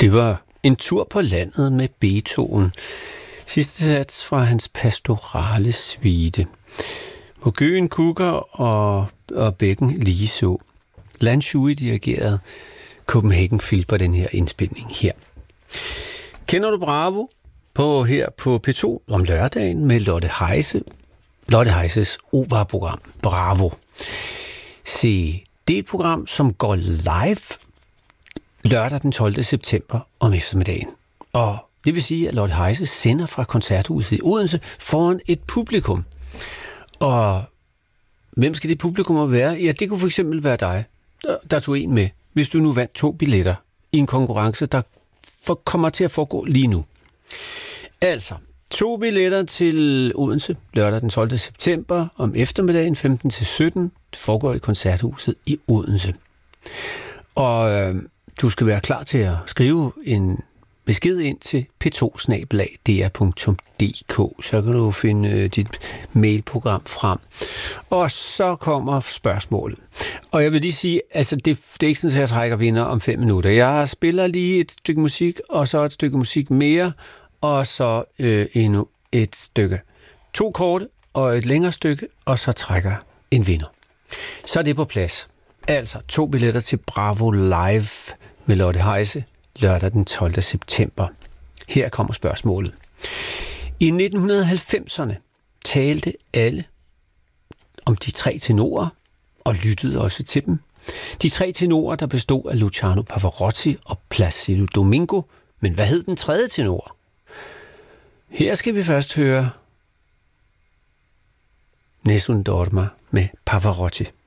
Det var En tur på landet med Beethoven. Sidste sats fra hans pastorale suite. Hvor gøen kukker og bækken lige så. Lan Shui dirigerede Copenhagen Phil på den her indspilning her. Kender du Bravo? Her på P2 om lørdagen med Lotte Heise. Lotte Heises operaprogram Bravo. Se, det er et program, som går live lørdag den 12. september om eftermiddagen. Og det vil sige, at Lotte Heise sender fra Koncerthuset i Odense foran et publikum. Og hvem skal det publikum være? Ja, det kunne for eksempel være dig, der tog en med, hvis du nu vandt 2 billetter i en konkurrence, der kommer til at foregå lige nu. Altså, 2 billetter til Odense lørdag den 12. september om eftermiddagen 15-17. Det foregår i Koncerthuset i Odense. Og du skal være klar til at skrive en besked ind til p2@dr.dk. Så kan du finde dit mailprogram frem. Og så kommer spørgsmålet. Og jeg vil lige sige, altså det er ikke sådan, at jeg trækker vinder om 5 minutter. Jeg spiller lige et stykke musik, og så et stykke musik mere, og så endnu et stykke. 2 korte og et længere stykke, og så trækker en vinder. Så er det på plads. Altså 2 billetter til Bravo Live med Lotte Heise lørdag den 12. september. Her kommer spørgsmålet. I 1990'erne talte alle om de 3 tenorer og lyttede også til dem. De 3 tenorer, der bestod af Luciano Pavarotti og Placido Domingo. Men hvad hed den 3. tenor? Her skal vi først høre Nessun Dorma med Pavarotti.